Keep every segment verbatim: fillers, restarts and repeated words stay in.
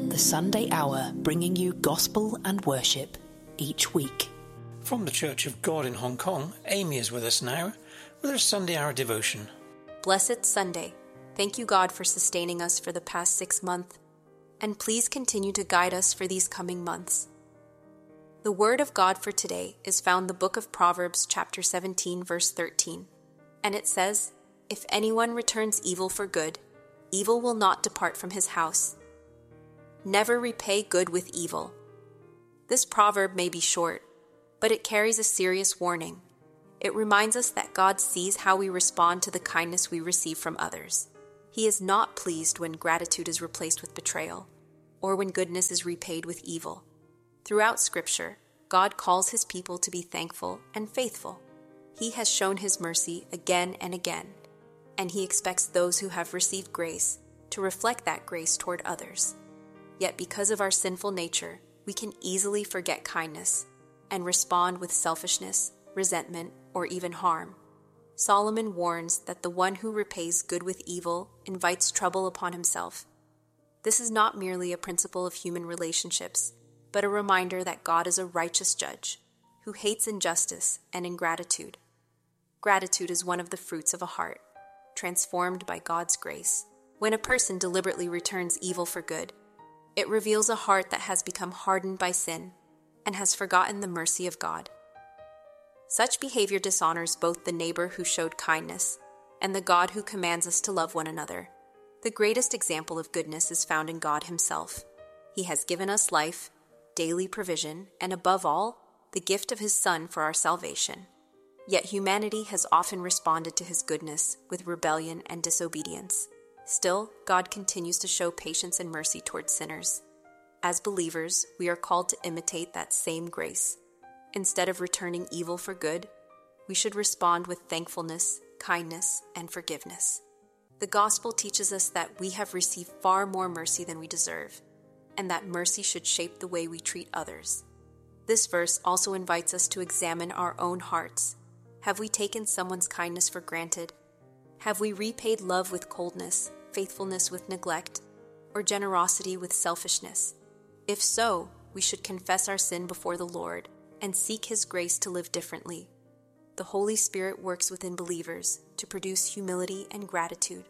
the Sunday Hour, bringing you gospel and worship each week. From the Church of God in Hong Kong, Amy is with us now with her Sunday Hour devotion. Blessed Sunday. Thank you, God, for sustaining us for the past six months, and please continue to guide us for these coming months. The word of God for today is found in the book of Proverbs, chapter seventeen, verse thirteen, and it says, "If anyone returns evil for good, evil will not depart from his house. Never repay good with evil." This proverb may be short, but it carries a serious warning. It reminds us that God sees how we respond to the kindness we receive from others. He is not pleased when gratitude is replaced with betrayal, or when goodness is repaid with evil. Throughout Scripture, God calls His people to be thankful and faithful. He has shown His mercy again and again, and He expects those who have received grace to reflect that grace toward others. Yet because of our sinful nature, we can easily forget kindness and respond with selfishness, resentment, or even harm. Solomon warns that the one who repays good with evil invites trouble upon himself. This is not merely a principle of human relationships, but a reminder that God is a righteous judge who hates injustice and ingratitude. Gratitude is one of the fruits of a heart, transformed by God's grace. When a person deliberately returns evil for good, it reveals a heart that has become hardened by sin and has forgotten the mercy of God. Such behavior dishonors both the neighbor who showed kindness and the God who commands us to love one another. The greatest example of goodness is found in God Himself. He has given us life, daily provision, and above all, the gift of His Son for our salvation. Yet humanity has often responded to His goodness with rebellion and disobedience. Still, God continues to show patience and mercy toward sinners. As believers, we are called to imitate that same grace. Instead of returning evil for good, we should respond with thankfulness, kindness, and forgiveness. The gospel teaches us that we have received far more mercy than we deserve, and that mercy should shape the way we treat others. This verse also invites us to examine our own hearts. Have we taken someone's kindness for granted? Have we repaid love with coldness, faithfulness with neglect, or generosity with selfishness? If so, we should confess our sin before the Lord and seek His grace to live differently. The Holy Spirit works within believers to produce humility and gratitude.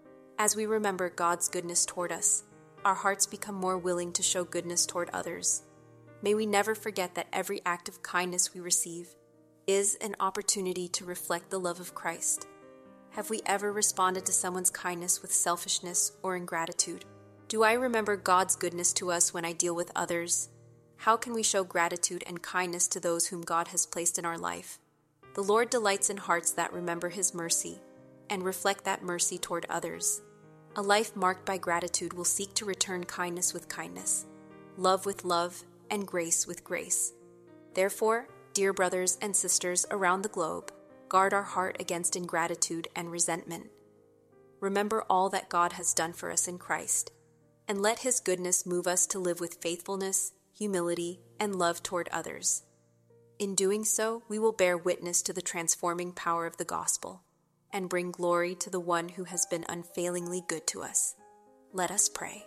As we remember God's goodness toward us, our hearts become more willing to show goodness toward others. May we never forget that every act of kindness we receive is an opportunity to reflect the love of Christ. Have we ever responded to someone's kindness with selfishness or ingratitude? Do I remember God's goodness to us when I deal with others? How can we show gratitude and kindness to those whom God has placed in our life? The Lord delights in hearts that remember His mercy and reflect that mercy toward others. A life marked by gratitude will seek to return kindness with kindness, love with love, and grace with grace. Therefore, dear brothers and sisters around the globe, guard our heart against ingratitude and resentment. Remember all that God has done for us in Christ, and let His goodness move us to live with faithfulness, humility, and love toward others. In doing so, we will bear witness to the transforming power of the gospel and bring glory to the one who has been unfailingly good to us. Let us pray.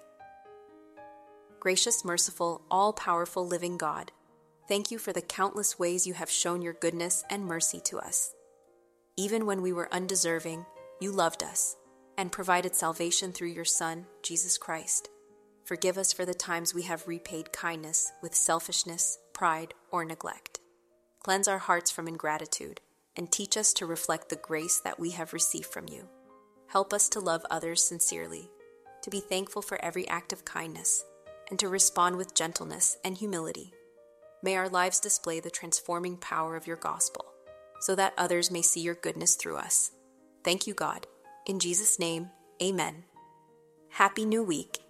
Gracious, merciful, all-powerful living God, thank you for the countless ways you have shown your goodness and mercy to us. Even when we were undeserving, you loved us and provided salvation through your Son, Jesus Christ. Forgive us for the times we have repaid kindness with selfishness, pride, or neglect. Cleanse our hearts from ingratitude and teach us to reflect the grace that we have received from you. Help us to love others sincerely, to be thankful for every act of kindness, and to respond with gentleness and humility. May our lives display the transforming power of your gospel, so that others may see your goodness through us. Thank you, God. In Jesus' name, amen. Happy New Week.